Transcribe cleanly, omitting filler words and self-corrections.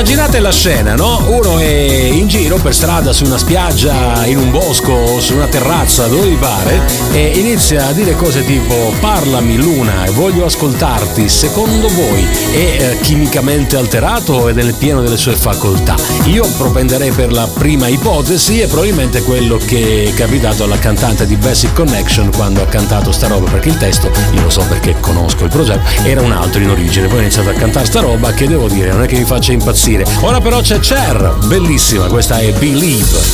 Immaginate la scena, no? Uno è in giro per strada, su una spiaggia, in un bosco, su una terrazza, dove vi pare, e inizia a dire cose tipo: parlami Luna, voglio ascoltarti, secondo voi è chimicamente alterato o è nel pieno delle sue facoltà? Io propenderei per la prima ipotesi, e probabilmente quello che è capitato alla cantante di Basic Connection quando ha cantato sta roba, perché il testo, io lo so perché conosco il progetto, era un altro in origine, poi ha iniziato a cantare sta roba che devo dire non è che mi faccia impazzire. Ora però c'è Cher, bellissima, questa è Believe.